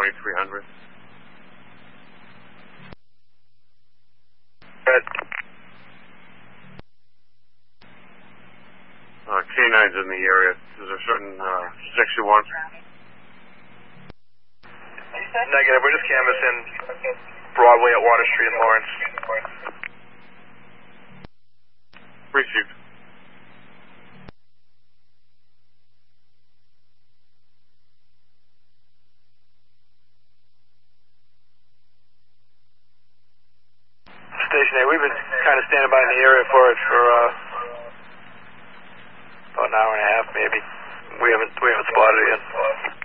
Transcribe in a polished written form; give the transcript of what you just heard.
2300. Red. K9's in the area. Is there a certain 61? Negative. We're just canvassing Broadway at Water Street in Lawrence. Received. Station A, we've been kind of standing by in the area for it for about an hour and a half, maybe. We haven't spotted it yet.